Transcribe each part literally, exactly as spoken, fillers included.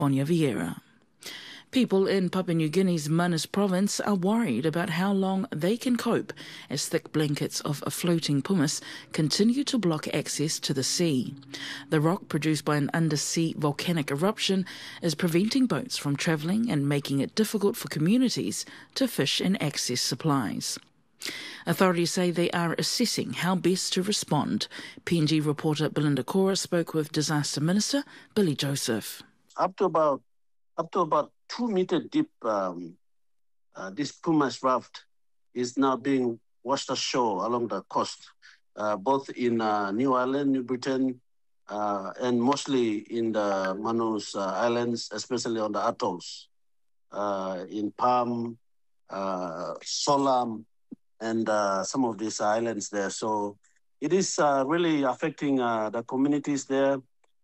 Onya Vieira. People in Papua New Guinea's Manus province are worried about how long they can cope as thick blankets of floating pumice continue to block access to the sea. The rock produced by an undersea volcanic eruption is preventing boats from travelling and making it difficult for communities to fish and access supplies. Authorities say they are assessing how best to respond. P N G reporter Belinda Cora spoke with Disaster Minister Billy Joseph. Up to about up to about two meter deep, um, uh, this pumice raft is now being washed ashore along the coast, uh, both in uh, New Ireland, New Britain, uh, and mostly in the Manus uh, Islands, especially on the atolls, uh, in Palm, uh, Solam, and uh, some of these islands there. So it is uh, really affecting uh, the communities there.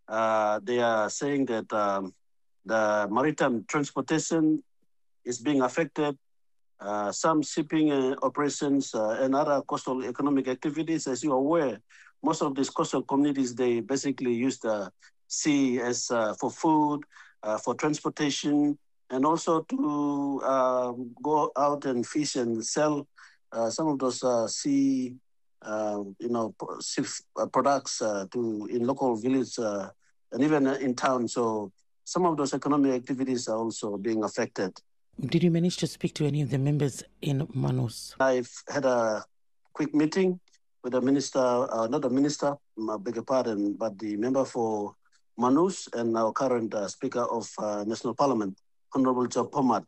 Uh, they are saying that um, the maritime transportation is being affected. Uh, some shipping uh, operations uh, and other coastal economic activities, as you are aware, most of these coastal communities, they basically use the sea as uh, for food, uh, for transportation, and also to uh, go out and fish and sell uh, some of those uh, sea, uh, you know, sea products uh, to in local village uh, and even in town. So some of those economic activities are also being affected. Did you manage to speak to any of the members in Manus? I've had a quick meeting with the minister, uh, not the minister, I beg your pardon, but the member for Manus and our current uh, Speaker of uh, National Parliament, Honorable Joe Pomat.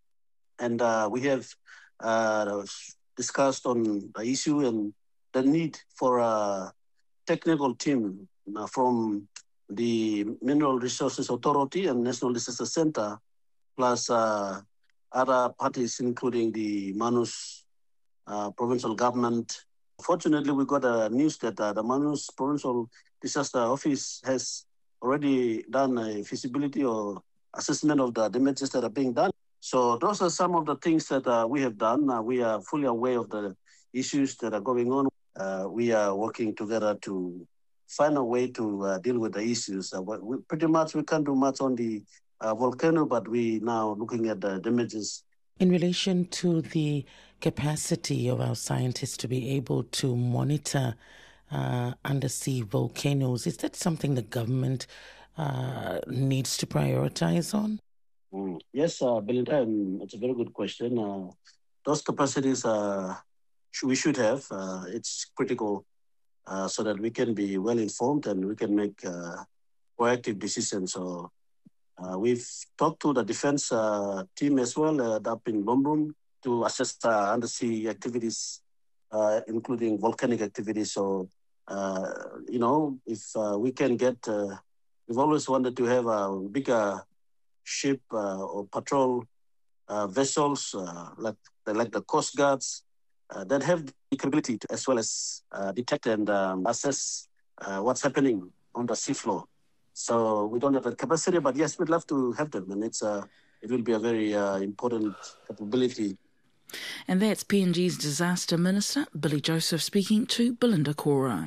And uh, we have uh, discussed on the issue and the need for a technical team uh, from the Mineral Resources Authority and National Disaster Center, plus uh, other parties, including the Manus uh, provincial government. Fortunately, we got a news that uh, the Manus Provincial Disaster Office has already done a feasibility or assessment of the damages that are being done. So those are some of the things that uh, we have done. Uh, we are fully aware of the issues that are going on. Uh, we are working together to find a way to uh, deal with the issues. Uh, we, pretty much we can't do much on the uh, volcano, but we now looking at the damages. In relation to the capacity of our scientists to be able to monitor uh, undersea volcanoes, is that something the government uh, needs to prioritize on? Mm. Yes, uh, Belinda, it's a very good question. Uh, those capacities uh, we should have. Uh, it's critical uh, so that we can be well informed and we can make uh, proactive decisions. So uh, we've talked to the defense uh, team as well uh, up in Lombrum to assess uh, undersea activities, uh, including volcanic activities. So, uh, you know, if uh, we can get, uh, we've always wanted to have a bigger ship uh, or patrol uh, vessels uh, like, like the Coast Guards uh, that have the capability to, as well as uh, detect and um, assess uh, what's happening on the seafloor. So we don't have that capacity, but yes, we'd love to have them, and it's uh, it will be a very uh, important capability. And that's P N G's Disaster Minister, Billy Joseph, speaking to Belinda Cora.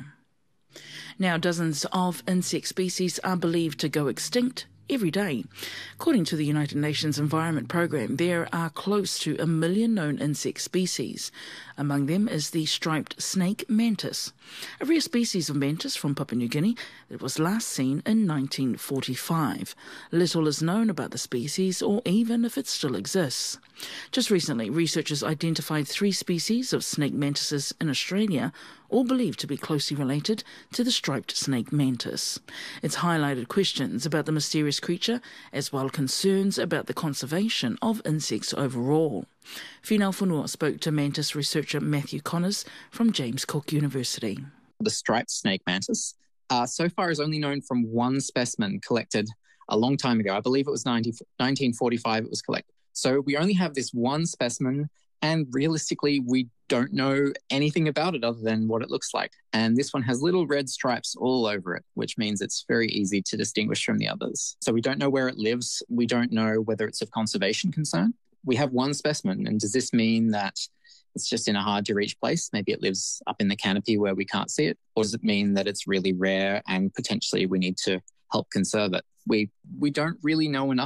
Now, dozens of insect species are believed to go extinct every day. According to the United Nations Environment Programme, there are close to a million known insect species. Among them is the striped snake mantis, a rare species of mantis from Papua New Guinea that was last seen in nineteen forty-five. Little is known about the species or even if it still exists. Just recently, researchers identified three species of snake mantises in Australia, all believed to be closely related to the striped snake mantis. It's highlighted questions about the mysterious creature, as well as concerns about the conservation of insects overall. Finau Funua spoke to mantis researcher Matthew Connors from James Cook University. The striped snake mantis uh, so far is only known from one specimen collected a long time ago. I believe it was nineteen forty-five it was collected. So we only have this one specimen, and realistically, we don't know anything about it other than what it looks like. And this one has little red stripes all over it, which means it's very easy to distinguish from the others. So we don't know where it lives. We don't know whether it's of conservation concern. We have one specimen, and does this mean that it's just in a hard-to-reach place? Maybe it lives up in the canopy where we can't see it. Or does it mean that it's really rare and potentially we need to help conserve it? we we don't really know enough